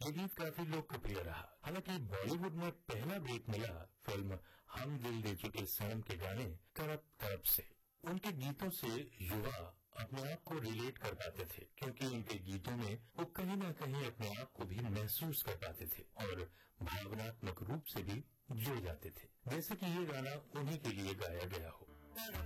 ये गीत काफी लोकप्रिय रहा। हालांकि बॉलीवुड में पहला ब्रेक मिला फिल्म हम दिल दे चुके सनम के गाने तड़प तड़प से। उनके गीतों से युवा अपने आप को रिलेट कर पाते थे, क्योंकि उनके गीतों में वो कहीं ना कहीं अपने आप को भी महसूस कर पाते थे और भावनात्मक रूप से भी जुड़ जाते थे, जैसे कि ये गाना उन्हीं के लिए गाया गया हो।